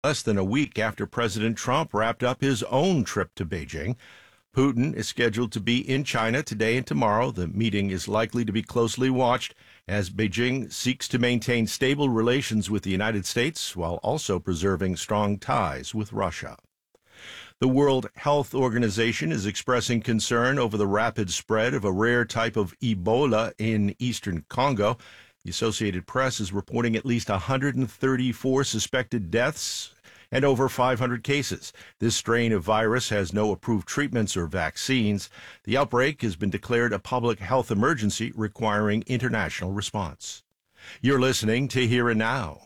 Less than a week after President Trump wrapped up his own trip to Beijing. Putin is scheduled to be in China today and tomorrow. The meeting is likely to be closely watched as Beijing seeks to maintain stable relations with the United States while also preserving strong ties with Russia. The World Health Organization is expressing concern over the rapid spread of a rare type of Ebola in eastern Congo. The Associated Press is reporting at least 134 suspected deaths and over 500 cases. This strain of virus has no approved treatments or vaccines. The outbreak has been declared a public health emergency requiring international response. You're listening to Here and Now.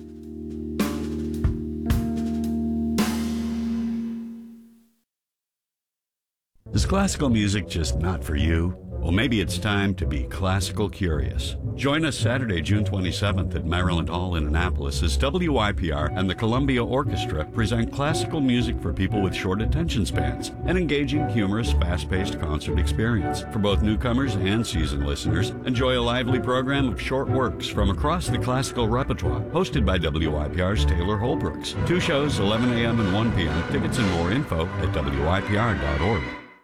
Is classical music just not for you? Well, maybe it's time to be classical curious. Join us Saturday, June 27th at Maryland Hall in Annapolis as WYPR and the Columbia Orchestra present classical music for people with short attention spans, an engaging, humorous, fast-paced concert experience. For both newcomers and seasoned listeners, enjoy a lively program of short works from across the classical repertoire, hosted by WYPR's Taylor Holbrooks. 2 shows, 11 a.m. and 1 p.m. Tickets and more info at WYPR.org.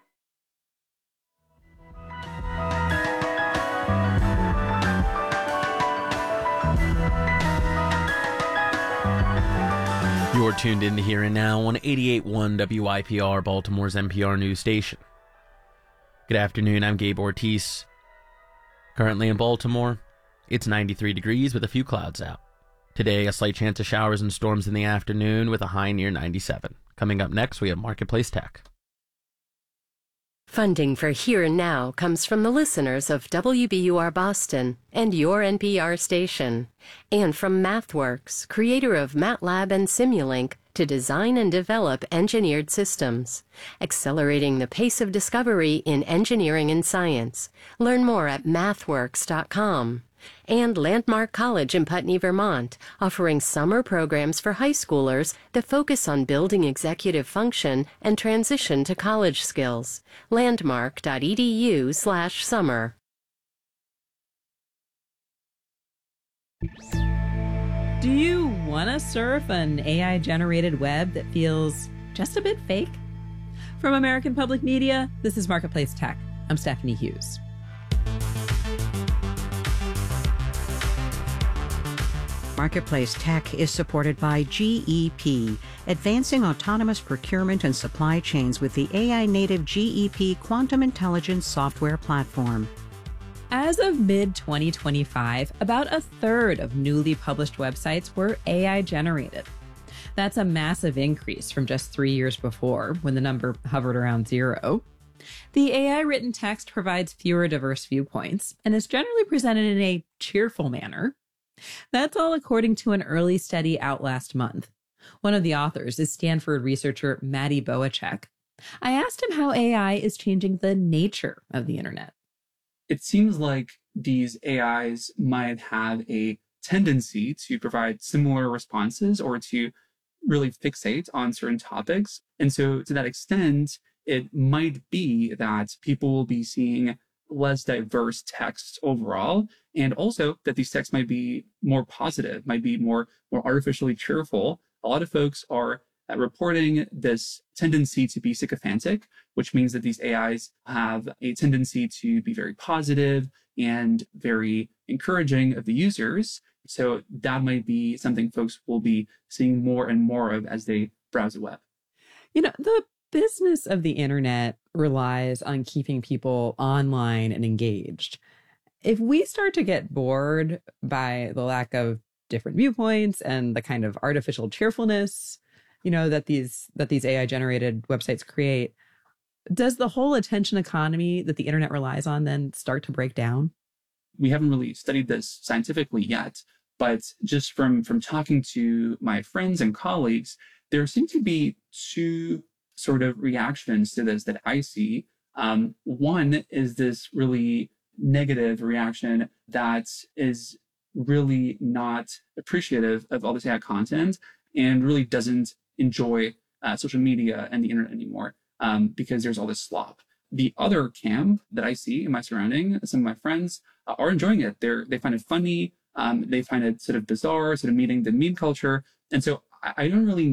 You're tuned in to Here and Now on 88.1 WYPR, Baltimore's NPR news station. Good afternoon, I'm Gabe Ortiz. Currently in Baltimore, it's 93 degrees with a few clouds out. Today, a slight chance of showers and storms in the afternoon with a high near 97. Coming up next, we have Marketplace Tech. Funding for Here and Now comes from the listeners of WBUR Boston and your NPR station, and from MathWorks, creator of MATLAB and Simulink, to design and develop engineered systems, accelerating the pace of discovery in engineering and science. Learn more at mathworks.com. And Landmark College in Putney, Vermont, offering summer programs for high schoolers that focus on building executive function and transition to college skills. Landmark.edu/summer. Do you want to surf an AI-generated web that feels just a bit fake? From American Public Media, this is Marketplace Tech. I'm Stephanie Hughes. Marketplace Tech is supported by GEP, advancing autonomous procurement and supply chains with the AI-native GEP Quantum Intelligence software platform. As of mid-2025, about a third of newly published websites were AI-generated. That's a massive increase from just 3 years before, when the number hovered around 0. The AI-written text provides fewer diverse viewpoints and is generally presented in a cheerful manner. That's all according to an early study out last month. One of the authors is Stanford researcher Matti Bohacek. I asked him how AI is changing the nature of the internet. It seems like these AIs might have a tendency to provide similar responses or to really fixate on certain topics. And so to that extent, it might be that people will be seeing less diverse texts overall, and also that these texts might be more positive, might be more artificially cheerful. A lot of folks are reporting this tendency to be sycophantic, which means that these AIs have a tendency to be very positive and very encouraging of the users. So that might be something folks will be seeing more and more of as they browse the web. You know, the business of the internet relies on keeping people online and engaged. If we start to get bored by the lack of different viewpoints and the kind of artificial cheerfulness, that these AI generated websites create, does the whole attention economy that the internet relies on then start to break down? We haven't really studied this scientifically yet, but just from talking to my friends and colleagues, there seem to be two sort of reactions to this that I see. One is this really negative reaction that is really not appreciative of all this AI content and really doesn't enjoy social media and the internet anymore because there's all this slop. The other camp that I see in my surrounding, some of my friends are enjoying it. They find it funny. They find it sort of bizarre, sort of meeting the meme culture. And so I don't really